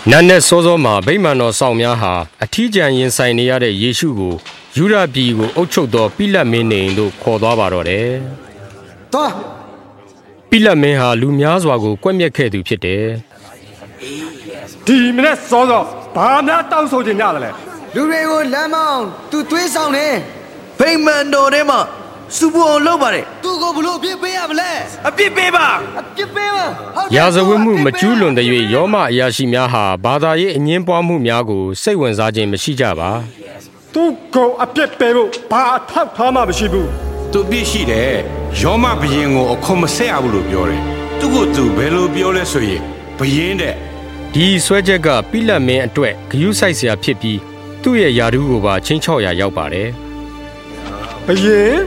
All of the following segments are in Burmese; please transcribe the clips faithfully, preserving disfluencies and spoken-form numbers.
နတ်နဲ့စောစောမှာဗိမာန်တော်ဆောင်များဟာအထီးကျန်ရင်ဆိုင်နေရတဲ့ယေရှုကိုယူဒပြည်ကိုအုပ်ချုပ်သောပိလတ်မင်းနေတို့ခေါ်သွားပါတော့တယ်။သွားပိလတ်မင်းဟာလူများစွာကိုကွက်မြက်ခဲ့သူဖြစ်တယ်။ဒီမနေ့စောစောဘာများတောင်းဆိုကြကြလဲ။လူတွေကိုလမ်းမောင်းသူသွေးဆောင်နေဗိမာန်တော်ထဲမှာစူပူအောင်လုပ်ပါတယ်။သူကိုဘလို့အပြစ်ပေးရမလဲ။အပြစ်ပေးပါ။အပြစ်ပေးပါ။ရာဇဝတ်မှုမကျူးလွန်တဲ့၍ယောမအရာရှိများဟာဘာသာရေးအငင်းပွားမှုများကိုစိတ်ဝင်စားခြင်းမရှိကြပါ။သူကိုအပြစ်ပေးဖို့ဘာအထောက်ထားမှမရှိဘူး။သူပြစ်ရှိတယ်။ယောမဘုရင်ကိုအခွန်မဆက်ရဘူးလို့ပြောတယ်။သူ့ကိုသူဘယ်လိုပြောလဲဆိုရင်ဘုရင်တဲ့ဒီဆွဲချက်ကပိလတ်မင်းအတွက်ဂယုစိုက်စရာဖြစ်ပြီးသူ့ရဲ့ယာဒူးကိုပါချင်းချောက်ရာရောက်ပါတယ်။ဘုရင်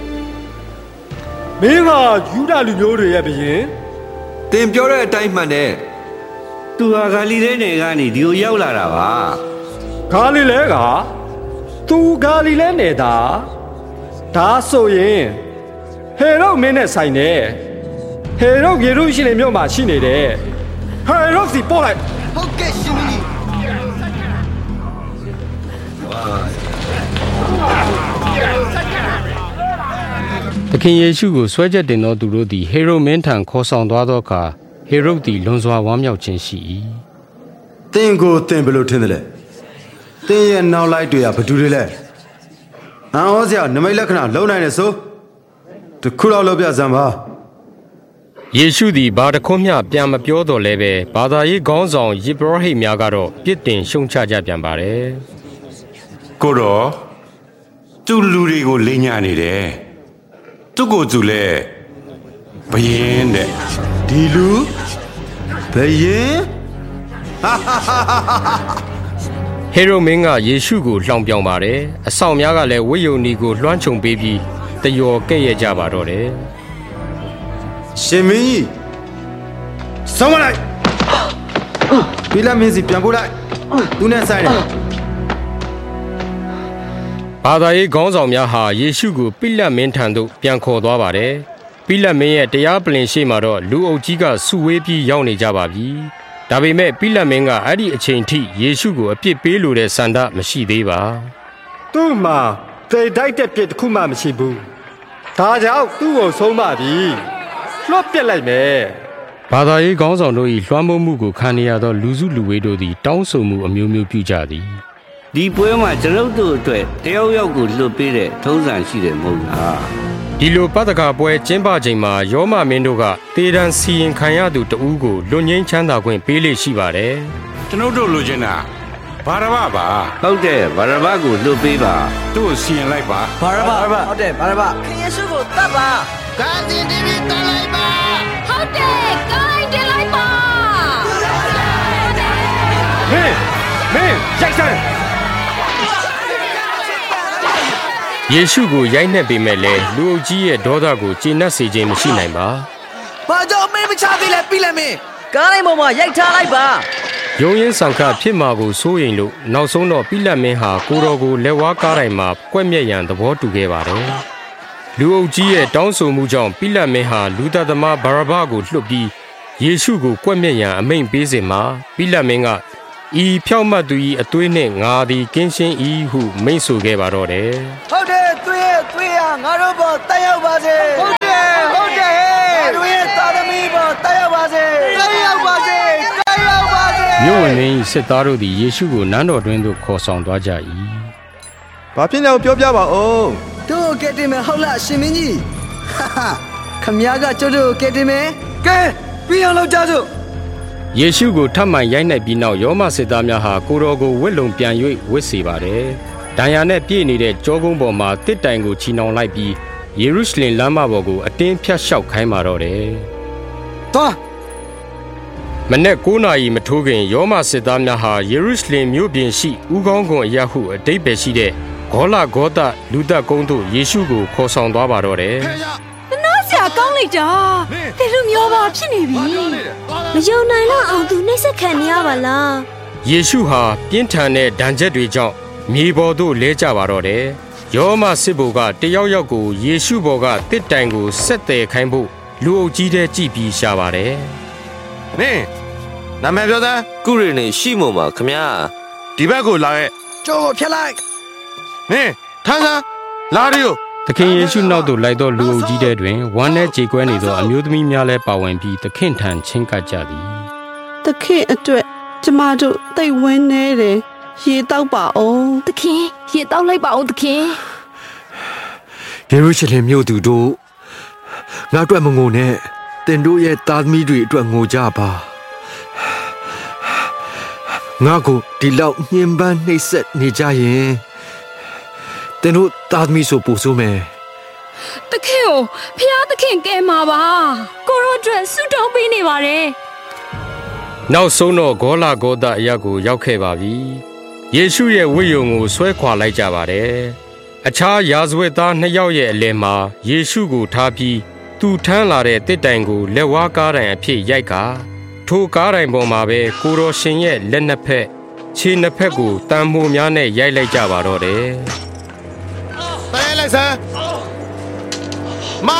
မင်းကယူဒလူမျိုးတွေရဲ့ဘုရင်တင်ပြောတဲ့အတိုင်းမှန်တယ်သူဟာဂါလိလဲနယ်ကနေဒီကိုရောက်လာတာပါဂါလိလဲကသူဂါလိလဲနယ်တာဒါဆိုရင်ဟေရုမင်းနဲ့ဆိုင်တယ်ဟေရုယေရုရှလင်မြို့မှာရှိနေတယ်ဟေရုစီပို့လိုက်ဟုတ်ကဲ့ရှင်မင်းသခင်ယေရှုကိုဆွဲချက်တင်သောသူတို့သည်ဟေရုမင်းထံခေါ်ဆောင်သွားသောအခါဟေရုသည်လွန်စွာဝမ်းမြောက်ခြင်းရှိ၏သင်ကိုသင်ဘယ်လိုထင်သလဲသင်ရဲ့နောက်လိုက်တွေကဘယ်သူတွေလဲအံ့ဩစရာနမိတ်လက္ခဏာလုံနိုင်တယ်ဆိုတခုတော့လုပ်ပြစမ်းပါယေရှုသည်ဘာတစ်ခွန်းမျှပြန်မပြောတော့လဲပဲဘာသာရေးခေါင်းဆောင်ယေဘရဟိတ်များကတော့ပြစ်တင်ရှုံချကြပြန်ပါတယ်ကိုတော့သူလူတွေကိုလိမ်ညာနေတယ်သူ့ကိုသူလဲဘယင်းတဲ့ဒီလူဘယင်းဟေရိုမင်းကယေရှုကိုလှောင်ပြောင်ပါတယ်အဆောင်များကလည်းဝိယုန်နီကိုလွှမ်းခြုံပေးပြီးတယောကဲ့ရဲ့ကြပါတော့တယ်ရှင်မင်းကြီးဆုံးမလိုက်ပိလတ်မင်းစီပြန်ပို့လိုက်သူနဲ့ဆိုင်တယ်ဘာသာရေးခေါင်းဆောင်များဟာယေရှုကိုပိလတ်မင်းထံသို့ပြန်ခေါ်သွားပါတယ်။ပိလတ်မင်းရဲ့တရားပလင်ရှိမှတော့လူအုပ်ကြီးကစုဝေးပြီးရောက်နေကြပါပြီ။ဒါပေမဲ့ပိလတ်မင်းကအဲ့ဒီအချိန်ထိယေရှုကိုအပြစ်ပေးလိုတဲ့ဆန္ဒမရှိသေးပါ။သူ့မှာသေတိုက်တဲ့ပြစ်တစ်ခုမှမရှိဘူး။ဒါကြောင့်သူ့ကိုဆုံးမပြီ။လွှတ်ပြစ်လိုက်မယ်။ဘာသာရေးခေါင်းဆောင်တို့၏လွှမ်းမိုးမှုကိုခံရသောလူစုလူဝေးတို့သည်တောင်းဆိုမှုအမျိုးမျိုးပြုကြသည်။ဒီပွဲမှာကျွန်ုပ်တို့အတွက်တယောက်ယောက်ကိုလွတ်ပေးတဲ့ထုံးစံရှိတယ်မဟုတ်လားဒီလိုပတ္တကပွဲကျင်းပချိန်မှာယောမမင်းတို့ကတေတံစီရင်ခံရသူတဦးကိုလွတ်ငင်းချမ်းသာခွင့်ပေးလေရှိပါတယ်ကျွန်ုပ်တို့လိုချင်တာဘာရဘပါဟုတ်တယ်ဘာရဘကိုလွတ်ပေးပါသူ့ကိုစီရင်လိုက်ပါဘာရဘဟုတ်တယ်ဘာရဘခင်ယေရှုကိုတတ်ပါဂါဇီတီဗီတတ်လိုက်ပါဟုတ်တယ်ဂိုင်းတင်လိုက်ပါမင်းမင်းရိုက်စမ်းယေရှုကိုရိုက်နှက်ပေမဲ့လည်းလူအုပ်ကြီးရဲ့ဒေါသကိုကျေနပ်စေခြင်းမရှိနိုင်ပါ။ဘာကြောင့်မင်းမချသေးလဲပြီးလဲမင်းကားလိုက်ပေါ်မှာရိုက်ထားလိုက်ပါ။ယုံရင်ဆောင်ခဖြစ်မှာကိုစိုးရိမ်လို့နောက်ဆုံးတော့ပိလတ်မင်းဟာကိုတော်ကိုလက်ဝါးကားတိုင်းမှာကွက်မြက်ရန်သဘောတူခဲ့ပါတယ်။လူအုပ်ကြီးရဲ့တောင်းဆိုမှုကြောင့်ပိလတ်မင်းဟာလူသားသမားဘာရဘကိုလွှတ်ပြီးယေရှုကိုကွက်မြက်ရန်အမိန့်ပေးစဉ်မှာပိလတ်မင်းကဤဖြောက်မတ်သူ၏အသွေးနှင့်ငါသည်ကင်းရှင်း၏ဟုမိန့်ဆိုခဲ့ပါတော့တယ်ဟုတ်တယ်သွေးရဲ့သွေးဟာငါတို့ပေါ်တက်ရောက်ပါစေဟုတ်တယ်ဟုတ်တယ်သွေးရဲ့သာသမီပေါ်တက်ရောက်ပါစေတက်ရောက်ပါစေတက်ရောက်ပါစေမြို့ဝင်၏စစ်သားတို့သည်ယေရှုကိုနန်းတော်တွင်သို့ခေါ်ဆောင်သွားကြ၏ဘာဖြစ်လဲပြောပြပါဦးတို့ကဲတင်မယ်ဟုတ်လားရှင်မင်းကြီးဟာဟာခမည်းကကျုပ်တို့ကဲတင်မယ်ကဲပြီးအောင်လုပ်ကြစို့ယေရှုကိုထပ်မံရိုက်နှက်ပြီးနောက်ယောမစစ်သားများဟာကိုတော်ကိုဝစ်လုံပြန်၍ဝစ်စေပါတယ်။ဒဏ်ရာနဲ့ပြည့်နေတဲ့ကြောကုန်းပေါ်မှာတစ်တိုင်ကိုချီနှောင်လိုက်ပြီးယေရုရှလင်လမ်းမပေါ်ကိုအတင်းဖြတ်လျှောက်ခိုင်းပါတော့တယ်။သွားမနေ့ကိုးနာရီမထိုးခင်ယောမစစ်သားများဟာယေရုရှလင်မြို့ပြင်ရှိဦးခေါင်းကွန်အရဟုအတိတ်ပဲရှိတဲ့ဂေါလဂေါသလူသက်ကုန်းသို့ယေရှုကိုခေါ်ဆောင်သွားပါတော့တယ်။ဆရာကောင်းလိုက်တာတေလူမျိုးပါဖြစ်နေပြီမယုံနိုင်တော့အောင်သူနှိမ့်ဆက်ခံနေရပါလားယေရှုဟာပြင်းထန်တဲ့ဒဏ်ချက်တွေကြောင့်မြေပေါ်သို့လဲကျပါတော့တယ်ယောမစစ်ဘိုလ်ကတယောက်ယောက်ကိုယေရှုဘော်ကတစ်တိုင်ကိုဆက်တယ်ခိုင်းဖို့လူအုပ်ကြီးတဲ့ကြည့်ပြီးရှာပါတယ်နင်းနာမည်ပြောသားကုရီနေရှိမို့မှာခမညာဒီဘက်ကိုလာခဲ့ကျိုးဖြတ်လိုက်မင်းထမ်းစားလာရီယိုသခင်ယေရှုနောက်သို့လိုက်သောလူအုပ်ကြီးတဲ့တွင်ဝမ်းနဲ့ကြေကွဲနေသောအမျိုးသမီးများလည်းပါဝင်ပြီးသခင်ထံချင်းကပ်ကြသည်သခင်အတွက်ကျမတို့သိဝင်းနေတယ်ရေတောက်ပါအောင်သခင်ရေတောက်လိုက်ပါအောင်သခင်ယေရုရှလင်မြို့သူတို့ငါအတွက်မငိုနဲ့တင်တို့ရဲ့သားသမီးတွေအတွက်ငိုကြပါငါကိုဒီလောက်ညှဉ်းပန်းနှိပ်စက်နေကြရင်တင်တို့သားသမီးဆိုပို့ဆိုမယ်သခင်ကိုဖျားသခင်ကဲမှာပါကိုရောအတွက်ဆုတောင်းပေးနေပါတယ်နောက်ဆုံးတော့ဂေါလဂေါသအရပ်ကိုရောက်ခဲ့ပါပြီယေရှုရဲ့ဝိယုံကိုဆွဲခွာလိုက်ကြပါတယ်အခြားရာဇဝတ်သားနှစ်ယောက်ရဲ့အလယ်မှာယေရှုကိုထားပြီးသူထမ်းလာတဲ့တစ်တိုင်ကိုလက်ဝါးကားတိုင်အဖြစ်ရိုက်ကာထိုကားတိုင်ပေါ်မှာပဲကိုရောရှင်ရဲ့လက်နှစ်ဖက်ခြေနှစ်ဖက်ကိုတံမိုးများနဲ့ရိုက်လိုက်ကြပါတော့တယ်တဲလိုက်စမ်းမ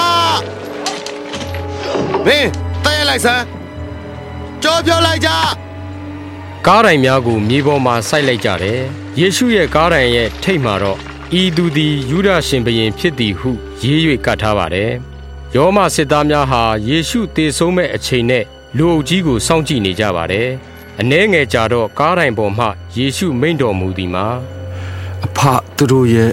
မင်းတဲလိုက်စမ်းကြောပြောလိုက်ကြကားတိုင်များကိုမြေပေါ်မှာစိုက်လိုက်ကြတယ်ယေရှုရဲ့ကားတိုင်ရဲ့ထိပ်မှာတော့ဤသူသည်ယူဒရှင်ဘုရင်ဖြစ်သည်ဟုရေး၍ကတ်ထားပါတယ်ယောမစစ်သားများဟာယေရှုသေဆုံးမဲ့အချိန်နဲ့လူအုပ်ကြီးကိုစောင့်ကြည့်နေကြပါတယ်အနှဲငယ်ကြတော့ကားတိုင်ပေါ်မှယေရှုမိန့်တော်မူသည်မှာအဖသူတို့ရဲ့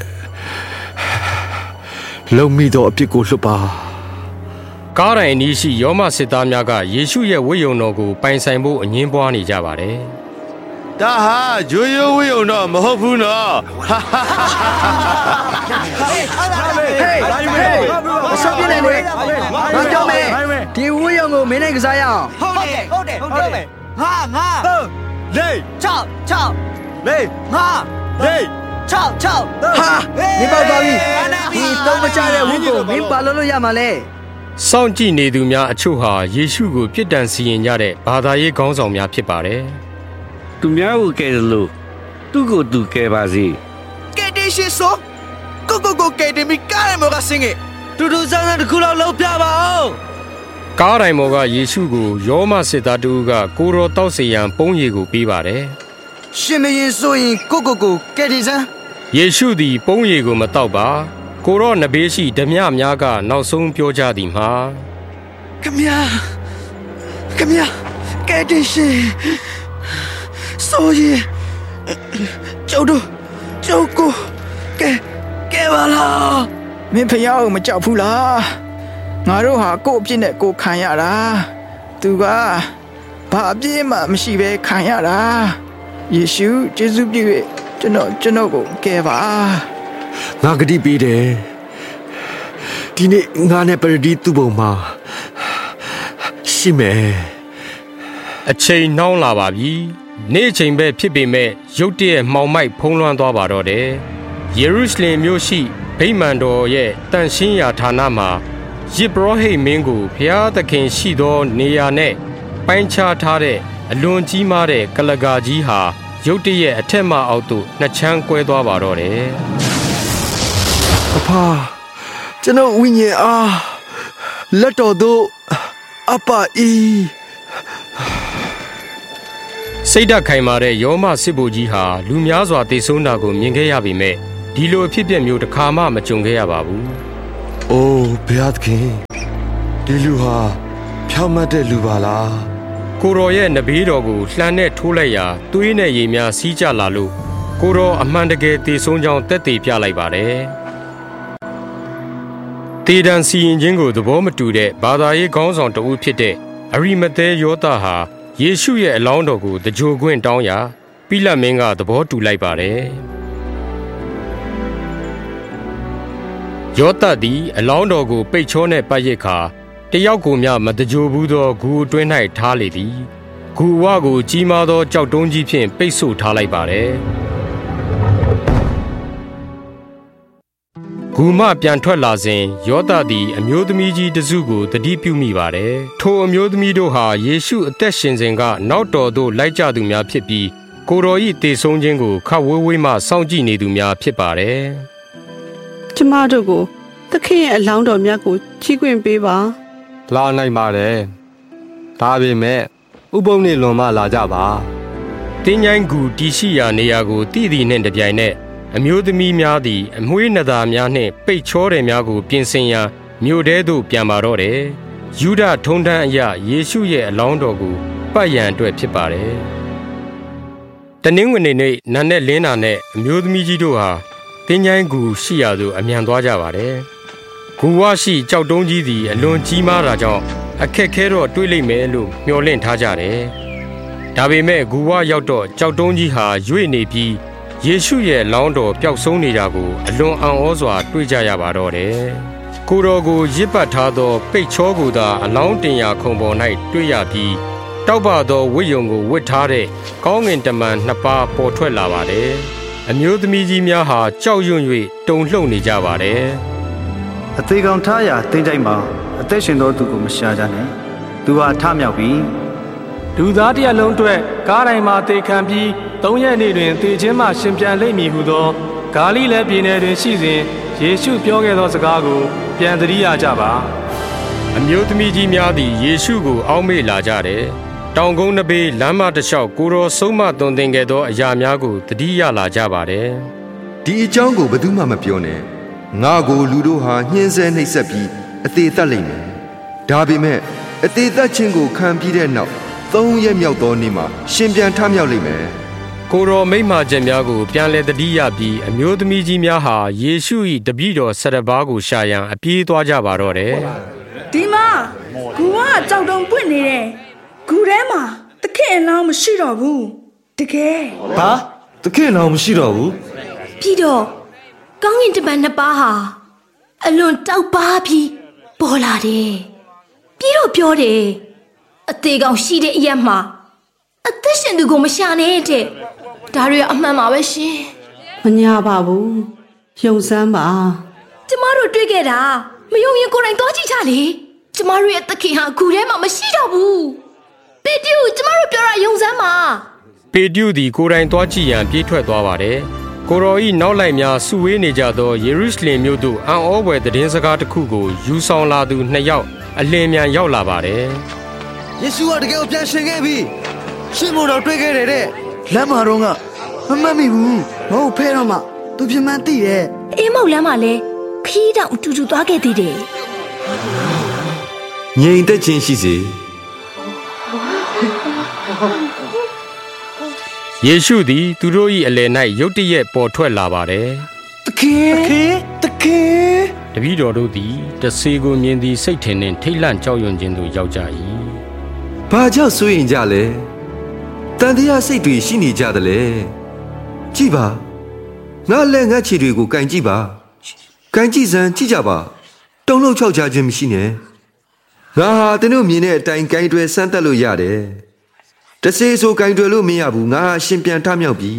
လုံမိသောအပြစ်ကိုလွှတ်ပါကားတိုင်အနီးရှိယောမစစ်သားများကယေရှုရဲ့ဝိယုံတော်ကိုပိုင်ဆိုင်ဖို့အငင်းပွားနေကြပါတယ်ဒါဟာဂျိုးရိုးဝိယုံတော့မဟုတ်ဘူးနော်ဟာဟာဟေးဟေးဟေးအစောပြနေလေငါကြောက်မယ်ဒီဝိယုံကိုမင်းနဲ့ကစားရအောင်ဟုတ်တယ်ဟုတ်တယ်ဟုတ်တယ်ငါငါလေးချောက်ချောက်လေးငါလေးချောက်ချောက်ဟာမင်းပေါ့သွားပြီဒီတော့မချတဲ့ဝိကိုမင်းပါလို့လို့ရမှာလဲစောင့်ကြည့်နေသူများအချို့ဟာယေရှုကိုပြစ်ဒဏ်စီရင်ကြတဲ့ဘာသာရေးခေါင်းဆောင်များဖြစ်ပါတယ်သူများကိုကဲတယ်လို့သူ့ကိုသူကဲပါစေကဲတယ်ရှိဆိုကိုကိုကိုကဲတယ်မိကားရမောကစင်ငယ်တူတူစမ်းစမ်းတစ်ခုလောက်လုပ်ပြပါဦးကားတိုင်မောကယေရှုကိုယောမစစ်သားတူကကိုရောတောက်စီရန်ပုံးရည်ကိုပေးပါတယ်ရှင်မရင်ဆိုရင်ကိုကိုကိုကဲတယ်စမ်းယေရှုသည်ပုံးရည်ကိုမတောက်ပါကိုရောနဘေးရှိဓမြများကနောက်ဆုံးပြောကြသည်မှာခမညာခမညာကဲတယ်ရှင်ဆိုရင်ကျုပ်တို့ကျုပ်ကိုကဲကဲပါလားမင်းဖျားကိုမကြောက်ဘူးလားငါတို့ဟာကိုယ့်အပြစ်နဲ့ကိုယ်ခံရတာသူကဘာအပြစ်မှမရှိဘဲခံရတာယေရှုယေရှုပြည့်ကျွန်တော်ကျွန်တော်ကိုကဲပါငါဂတိပေးတယ်ဒီနေ့ငါနဲ့ပရဒီသူ့ဘုံမှာရှိမယ်အချိန်နှောင်းလာပါပြီနေ့ချိန်ပဲဖြစ်ပေမဲ့ရုတ်တရက်မှောင်မိုက်ဖုံးလွှမ်းသွားပါတော့တယ်ယေရုရှလင်မြို့ရှိဗိမာန်တော်ရဲ့တန်ရှင်းရာဌာနမှာယစ်ဘရဟိမင်းကိုဘုရားသခင်ရှိသောနေရာနဲ့ပိုင်းခြားထားတဲ့အလွန်ကြီးမားတဲ့ကလကာကြီးဟာရုတ်တရက်အထက်မှအောက်သို့နှစ်ချမ်းကွဲသွားပါတော့တယ်အဖကျွန်တော်ဝိညာဉ်အားလက်တော်တို့အပအီစိတ်ဓာတ်ခိုင်မာတဲ့ယောမစစ်ဗိုလ်ကြီးဟာလူများစွာတေဆုံးတာကိုမြင်ခဲ့ရပေမဲ့ဒီလိုအဖြစ်အပျက်မျိုးတစ်ခါမှမကြုံခဲ့ရပါဘူး။အိုးဘုရားသခင်ဒီလူဟာဖြောင့်မတ်တဲ့လူပါလား။ကိုရောရဲ့နဘေးတော်ကိုလှမ်းနဲ့ထိုးလိုက်ရာသွေးနဲ့ရေများစီးကျလာလို့ကိုရောအမှန်တကယ်တေဆုံးကြောင်းတက်တည်ပြလိုက်ပါတယ်။တေဒန်စီရင်ချင်းကိုသဘောမတူတဲ့ဘာသာရေးခေါင်းဆောင်တဦးဖြစ်တဲ့အရိမသဲယောသဟာယေရှုရဲ့အလောင်းတော်ကိုတကြိုခွင့်တောင်းရာပိလတ်မင်းကသဘောတူလိုက်ပါတယ်ယောသသည်အလောင်းတော်ကိုပိတ်ချောနဲ့ပတ်ရစ်ခါတယောက်ကိုမျှမတကြိုဘူးသောဂူအတွင်း၌ထားလေသည်ဂူဝကိုကြီးမားသောကြောက်တုံးကြီးဖြင့်ပိတ်ဆို့ထားလိုက်ပါတယ်ဂူမှပြန်ထွက်လာစဉ်ယောသသည်အမျိုးသမီးကြီးတစုကိုတတိပြုမိပါတယ်။ထိုအမျိုးသမီးတို့ဟာယေရှုအသက်ရှင်စဉ်ကနောက်တော်သို့လိုက်ကြသူများဖြစ်ပြီးကိုတော်၏တေဆုံးခြင်းကိုခပ်ဝေးဝေးမှစောင့်ကြည့်နေသူများဖြစ်ပါတယ်။ကျမတို့ကိုသခင်ရဲ့အလောင်းတော်များကိုချီးခွင့်ပေးပါ။လာနိုင်ပါတယ်။ဒါပေမဲ့ဥဥပုံနေလွန်မှလာကြပါတင်းញိုင်းကူတီရှိရာနေရာကိုတည်တည်နှင့်တပြိုင်နက်အမျိုးသမီးများသည်အမွှေးနသာများနှင့်ပိတ်ချောတယ်များကိုပြင်ဆင်ရန်မြို့ထဲသို့ပြန်ပါတော့တယ်ယူဒထုံးတန်းအရယေရှုရဲ့အလောင်းတော်ကိုပတ်ရန်အတွက်ဖြစ်ပါတယ်တနင်္ဂနွေနေ့နံနက်လင်းတာနဲ့အမျိုးသမီးကြီးတို့ဟာတင်းញိုင်းကူရှိရာသို့အမြန်သွားကြပါတယ်ဂူဝရှိကြောက်တုံးကြီးသည်အလွန်ကြီးမားတာကြောင့်အခက်ခဲတော့တွေးလိုက်မယ်လို့မျှော်လင့်ထားကြတယ်ဒါပေမဲ့ဂူဝရောက်တော့ကြောက်တုံးကြီးဟာရွေ့နေပြီးယေရှုရဲ့လောင်းတော်ပျောက်ဆုံးနေတာကိုအလွန်အံ့ဩစွာတွေ့ကြရပါတော့တယ်ကိုတော်ကိုရစ်ပတ်ထားသောပိတ်ချောကိုသာအလောင်းတင်ရာခုံပေါ်၌တွေ့ရပြီးတောက်ပသောဝိယုံကိုဝတ်ထားတဲ့ကောင်းငင်တမန်နှစ်ပါးပေါ်ထွက်လာပါတယ်အမျိုးသမီးကြီးများဟာကြောက်ရွံ့၍တုန်လှုပ်နေကြပါတယ်အသေးကောင်ထားရာတင်းတိုက်မှာအသက်ရှင်သောသူကိုမရှာကြနဲ့သူဟာထမြောက်ပြီးလူသားတရလုံးအတွက်ကားတိုင်းမှာတေခံပြီးသုံးရက်နေ့တွင်တေခြင်းမှရှင်ပြန်လိမ့်မည်ဟုသောဂါလိလဲပြည်နယ်တွင်ရှိစဉ်ယေရှုပြောခဲ့သောစကားကိုပြန်သတိရကြပါအမျိုးသမီးကြီးများသည်ယေရှုကိုအောက်မေ့လာကြတယ်တောင်ကုန်းနဘေးလမ်းမတစ်လျှောက်ကိုတော်ဆုံးမသွန်သင်ခဲ့သောအရာများကိုသတိရလာကြပါတယ်ဒီအကြောင်းကိုဘယ်သူမှမပြောနဲ့ငါကိုလူတို့ဟာညှင်းဆဲနှိပ်စက်ပြီးအသေးသက်လိမ့်မယ်ဒါပေမဲ့အသေးသက်ခြင်းကိုခံပြီးတဲ့နောက်သုံးရက်မြောက်သောနေ့မှာရှင်ပြန်ထမြောက်လိမ့်မယ်ကိုတော်မိန့်မာချက်များကိုပြန်လည်သတိရပြီးအမျိုးသမီးကြီးများဟာယေရှု၏တပည့်တော်ဆရဘာကိုရှာရန်အပြေးသွားကြပါတော့တယ်ဒီမှာဂူကကြောက်တုံပွင့်နေတယ်ဂူထဲမှာတခင်အလောင်းမရှိတော့ဘူးတကယ်ဘာတခင်အလောင်းမရှိတော့ဘူးပြီးတော့ကောင်းကင်တမန်နှစ်ပါးဟာအလွန်တောက်ပါပြီးပေါ်လာတယ်ပြီးတော့ပြောတယ်အသေးကောင်ရှိတဲ့အရက်မှာအသက်ရှင်သူကိုမရှာနဲ့တဲ့ဒါတွေအမှန်ပါပဲရှင်မညာပါဘူးယုံစမ်းပါကျမတို့တွေ့ခဲ့တာမယုံရင်ကိုယ်တိုင်သွားကြည့်ကြလေကျမတို့ရဲ့သခင်ဟာဂူထဲမှာမရှိတော့ဘူးပေတရုကျမတို့ပြောတာယုံစမ်းပါပေတရုသည်ကိုယ်တိုင်သွားကြည့်ရန်ပြေးထွက်သွားပါတယ်ကိုတော်ဤနောက်လိုက်များစုဝေးနေကြသောယေရုရှလင်မြို့သို့အံ့ဩဖွယ်သတင်းစကားတစ်ခုကိုယူဆောင်လာသူနှစ်ယောက်အလင်းမြန်ရောက်လာပါတယ်ယေရှုကတကယ်ကိုပြန်ရှင်ခဲ့ပြီရှင်မို့တော့တွေ့ခဲ့တယ်တဲ့လမ်းမှာတော့ကမမှတ်မိဘူးမဟုတ်ဖဲတော့မှသူပြမှန်းသိရဲ့အေးမောက်လမ်းမှာလဲခီးတောင်အတူတူသွားခဲ့သေးတယ်ငြိမ်သက်ခြင်းရှိစေယေရှုသည်သူတို့၏အလယ်၌ရုတ်တရက်ပေါ်ထွက်လာပါတယ်တခင်တခင်တခင်တပည့်တော်တို့သည်တဆေကိုမြင်သည်စိတ်ထင်နှင့်ထိတ်လန့်ကြောက်ရွံ့ခြင်းသို့ရောက်ကြ၏ဘာကြောင့်စိုးရင်ကြလဲတန်တရားစိတ်တွေရှိနေကြတယ်လေကြည့်ပါငါလက်ငါခြေတွေကိုကန်ကြည့်ပါကန်ကြည့်စမ်းကြည့်ကြပါတုံ့လောက်ချောက်ကြခြင်းမရှိနဲ့ငါဟာသူတို့မြင်တဲ့အတိုင်းကန်တွယ်ဆန်းသက်လို့ရတယ်တဆေဆိုကန်တွယ်လို့မရဘူးငါဟာရှင်ပြန်ထမြောက်ပြီ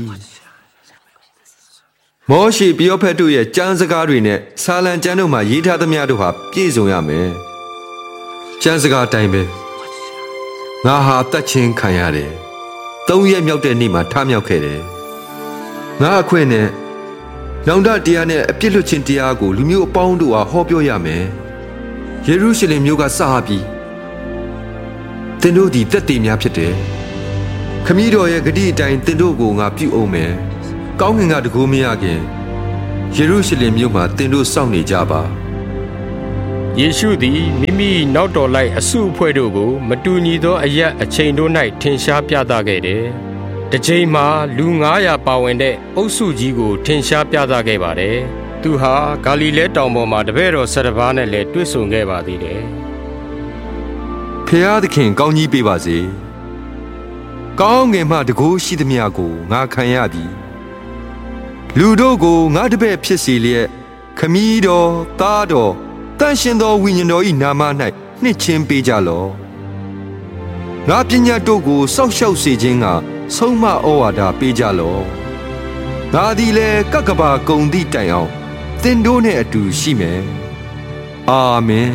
မောရှေပြောဖက်တို့ရဲ့ကျမ်းစကားတွေနဲ့ဆာလံကျမ်းတို့မှာရေးထားသမျှတို့ဟာပြည့်စုံရမယ်ကျမ်းစကားအတိုင်းပဲငါဟာတတ်ချင်းခံရတယ်သုံးရက်မြောက်တဲ့နေ့မှာထမြောက်ခဲ့တယ်ငါအခွင့်နဲ့နောင်တတရားနဲ့အပြစ်လွတ်ခြင်းတရားကိုလူမျိုးအပေါင်းတို့ဟာဟောပြောရမယ်ယေရုရှလင်မြို့ကစပြီးသင်တို့ဒီတက်တည်များဖြစ်တယ်ခမည်းတော်ရဲ့ဂတိအတိုင်းသင်တို့ကိုငါပြုအောင်မယ်ကောင်းငင်ကတကူမရခင်ယေရုရှလင်မြို့မှာသင်တို့စောင့်နေကြပါယေရှုသည်မိမိနောက်တော်လိုက်အစုအဖွဲ့တို့ကိုမတူညီသောအရက်အချိန်တို့၌ထင်ရှားပြသခဲ့တယ်။တစ်ချိန်မှာလူငါးရာပါဝင်တဲ့အုပ်စုကြီးကိုထင်ရှားပြသခဲ့ပါတယ်။သူဟာဂါလိလဲတောင်ပေါ်မှာတပည့်တော်ဆယ်ပါးနဲ့လည်းတွေ့ဆုံခဲ့ပါသေးတယ်။ဖျားသခင်ကောင်းကြီးပေးပါစေ။ကောင်းငင်မှတကူရှိသမျှကိုငါခံရပြီ။လူတို့ကိုငါတပည့်ဖြစ်စေလျက်ခမည်းတော်သားတော်တန်ရှင်သောဝိညာဉ်တော်၏နာမ၌နှစ်ချင်းပေးကြလော့ငါပညာတို့ကိုစောင့်ရှောက်စေခြင်းကဆုံးမဩဝါဒပေးကြလော့ငါသည်လည်းကကဘာကုံသည့်တိုင်အောင်သင်တို့နှင့်အတူရှိမယ်အာမင်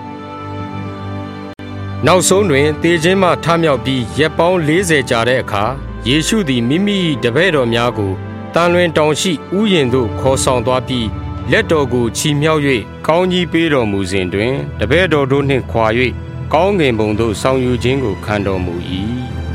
နောက်ဆုံးတွင်သေခြင်းမှထမြောက်ပြီးရက်ပေါင်းလေးဆယ်ကြာတဲ့အခါယေရှုသည်မိမိတပည့်တော်များကိုတန်လွင်တောင်ရှိဥယျာဉ်သို့ခေါ်ဆောင်သွားပြီးလက်တော်ကိုချီမြှောက်၍ကောင်းကြီးပေးတော်မူစဉ်တွင်တပည့်တော်တို့နှင့်ခွာ၍ကောင်းကင်ဘုံသို့ဆောင်ယူခြင်းကိုခံတော်မူ၏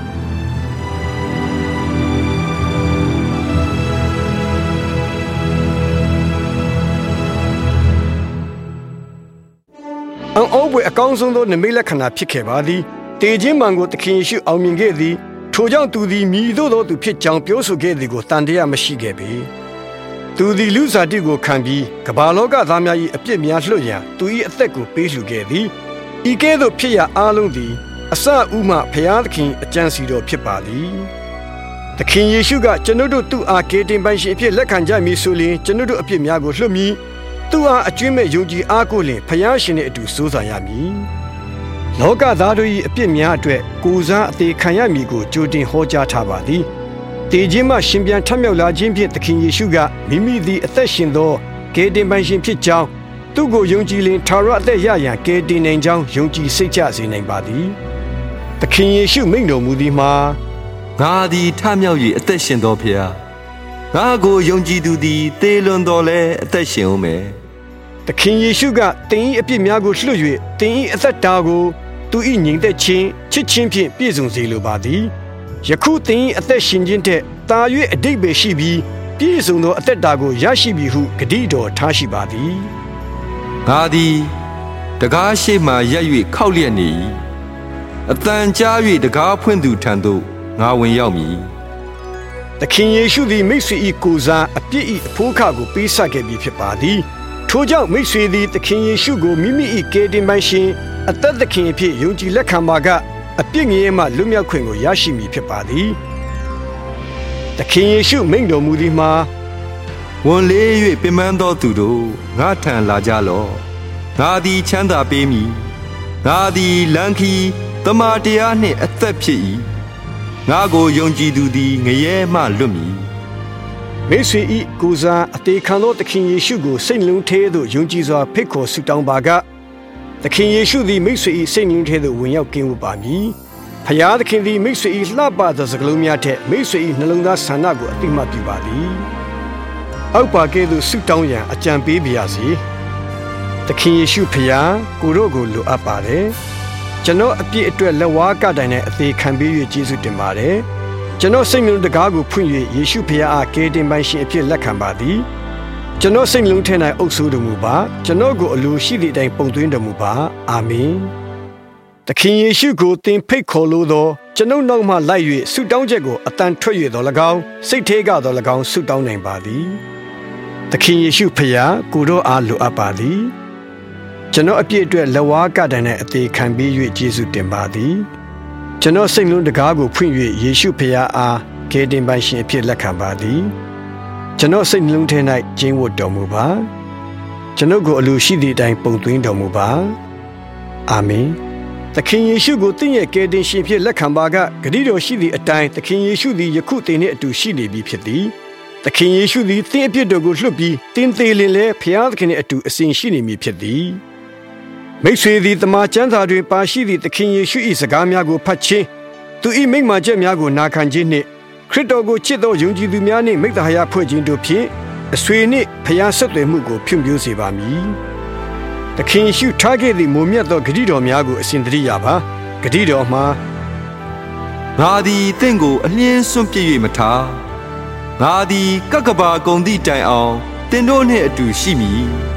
ပွဲအကောင်းဆုံးသောနမိတ်လက္ခဏာဖြစ်ခဲ့ပါသည်တေခြင်းမှန်ကိုသခင်ယေရှုအောင်မြင်ခဲ့သည်ထိုကြောင့်သူသည်မြည်သို့သောသူဖြစ်ကြောင်းပြောဆိုခဲ့သည်ကိုတန်တရားမရှိခဲ့ပေသူသည်လူစားတိကိုခံပြီးကမ္ဘာလောကသားများ၏အပြစ်များလွှတ်ရန်သူ၏အသက်ကိုပေးလှူခဲ့သည်ဤကဲ့သို့ဖြစ်ရာအားလုံးသည်အစဥမှဖျားသခင်အကြံစီတော်ဖြစ်ပါသည်သခင်ယေရှုကကျွန်ုပ်တို့သူ့အားကယ်တင်ပိုင်ရှင်အဖြစ်လက်ခံကြမည်ဆိုလျှင်ကျွန်ုပ်တို့အပြစ်များကိုလွှတ်မည်သူ့အားအကျွမ်းမဲ့ယုံကြည်အားကိုလျှင်ဖျားရှင်နှင့်အတူစိုးစားရမည်လောကသားတို့၏အပြစ်များအတွက်ကိုယ်စားအသေးခံရမည်ကိုကြိုတင်ဟောကြားထားပါသည်တည်ခြင်းမှရှင်ပြန်ထမြောက်လာခြင်းဖြင့်သခင်ယေရှုကမိမိသည်အသက်ရှင်သောကယ်တင်ပိုင်ရှင်ဖြစ်ကြောင်းသူ့ကိုယုံကြည်လင်ထာဝရအသက်ရရန်ကယ်တင်နိုင်ကြောင်းယုံကြည်စိတ်ချစေနိုင်ပါသည်သခင်ယေရှုမိန့်တော်မူသည်မှာငါသည်ထမြောက်၍အသက်ရှင်သောဖျားငါကိုယုံကြည်သူသည်သေလွန်တော်လဲအသက်ရှင်ဦးမယ်သခင်ယေရှုကသင်၏အပြစ်များကိုလွှတ်၍သင်၏အသက်တာကိုသူ၏ညီသက်ခြင်းချစ်ခြင်းဖြင့်ပြည့်စုံစေလိုပါသည်ယခုသင်၏အသက်ရှင်ခြင်းထက်သာ၍အဓိပ္ပာယ်ရှိပြီးပြည့်စုံသောအသက်တာကိုရရှိပြီဟုဂတိတော်ထားရှိပါသည်ငါသည်တကားရှိမှရက်၍ခောက်လျက်နေ၏အတန်ကြား၍တကားဖွင့်သူထံသို့ငါဝင်ရောက်မည်သခင်ယေရှုသည်မိတ်ဆွေ၏ကိုယ်စားအပြစ်၏အဖို့ခကိုပေးဆပ်ခဲ့ပြီးဖြစ်ပါသည်ထိုကြောင့်မိတ်ဆွေသည်သခင်ယေရှုကိုမိမိ၏ကယ်တင်ပိုင်ရှင်အသက်သခင်အဖြစ်ယုံကြည်လက်ခံပါကအပြစ်ငြိမ်းမှလွတ်မြောက်ခွင့်ကိုရရှိမည်ဖြစ်ပါသည်သခင်ယေရှုမိန့်တော်မူသည်မှာဝန်လေး၍ပင်ပန်းသောသူတို့ငါထံလာကြလော့ငါသည်ချမ်းသာပေးမည်ငါသည်လမ်းခီးတမန်တရားနှင့်အသက်ဖြစ်၏ငါကိုယုံကြည်သူသည်ငရဲမှလွတ်မည်မိတ်ဆွေ၏ကိုယ်စားအသေးခံသောသခင်ယေရှုကိုစိတ်လုံးထဲသို့ယုံကြည်စွာဖိတ်ခေါ်ဆုတောင်းပါကသခင်ယေရှုသည်မိတ်ဆွေ၏စိတ်လုံးထဲသို့ဝင်ရောက်ကင်းဝတ်ပါမည်ဖျားသခင်သည်မိတ်ဆွေ၏လှပသောစကားလုံးများထက်မိတ်ဆွေ၏နှလုံးသားဆန္ဒကိုအသိမှတ်ပြုပါသည်အောက်ပါကဲ့သို့ဆုတောင်းရန်အကြံပေးပါရစေသခင်ယေရှုဖျားကိုတို့ကိုလိုအပ်ပါတယ်ကျွန်တော်အပြစ်အတွက်လက်ဝါးကတိုင်နဲ့အသေးခံပေး၍ကျေးဇူးတင်ပါတယ်ကျွန်တော်စိတ်နှလုံးတကားကိုဖွင့်၍ယေရှုဖျားအားကယ်တင်ပိုင်ရှင်အဖြစ်လက်ခံပါသည်ကျွန်တော်စိတ်နှလုံးထဲ၌အုပ်စိုးတော်မူပါကျွန်တော်ကိုအလိုရှိသည့်အတိုင်းပုံသွင်းတော်မူပါအာမင်သခင်ယေရှုကိုသင်ဖိတ်ခေါ်လို့သောကျွန်ုပ်နောက်မှလိုက်၍ဆုတောင်းချက်ကိုအတန်ထွက်၍တော်၎င်းစိတ်ထဲကတော်၎င်းဆုတောင်းနိုင်ပါသည်သခင်ယေရှုဖျားကိုတော်အားလိုအပ်ပါသည်ကျွန်တော်အပြစ်အတွက်လက်ဝါးကတိုင်နဲ့အသေးခံပေး၍ကျေးဇူးတင်ပါသည်ကျွန်တော်စိတ်လုံးတကားကိုဖွင့်၍ယေရှုဖျားအားကယ်တင်ပိုင်ရှင်အဖြစ်လက်ခံပါသည်ကျွန်တော်စိတ်နှလုံးထဲ၌ကျင်းဝတ်တော်မူပါကျွန်ုပ်ကိုအလိုရှိသည့်အတိုင်းပုံသွင်းတော်မူပါအာမင်သခင်ယေရှုကိုသင်ရဲ့ကယ်တင်ရှင်ဖြစ်လက်ခံပါကဂရုတော်ရှိသည့်အတိုင်းသခင်ယေရှုသည်ယခုသင်နှင့်အတူရှိနေပြီဖြစ်သည်သခင်ယေရှုသည်သင်အပြစ်တော်ကိုလွှတ်ပြီးသင်သေးလင်လဲဖျားသခင်နှင့်အတူအစဉ်ရှိနေမည်ဖြစ်သည်မိတ်ဆွေသည်တမန်ကျမ်းစာတွင်ပါရှိသည့်သခင်ယေရှု၏စကားများကိုဖတ်ခြင်းသူ၏မိန့်မာချက်များကိုနာခံခြင်းနှင့်ခရစ်တော်ကိုချစ်သောယုံကြည်သူများနှင့်မိတ္တဟာယဖွဲ့ခြင်းတို့ဖြင့်အဆွေနှင့်ဖျားဆက်သွယ်မှုကိုဖြန့်ဖြိုးစေပါမည်သခင်ယေရှုထားခဲ့သည့်မုံမြတ်သောဂရုတော်များကိုအစဉ်သတိရပါဂရုတော်မှာငါသည်တင့်ကိုအလင်းစွန့်ပစ်၍မထားငါသည်ကကဘာကုံသည့်တိုင်အောင်တင်တို့နှင့်အတူရှိမည်